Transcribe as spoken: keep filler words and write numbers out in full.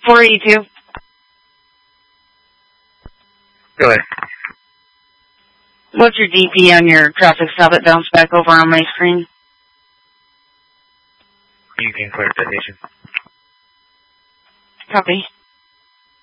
four eighty-two. Go ahead. What's your D P on your traffic stop that bounced back over on my screen? You can clear citation. Copy.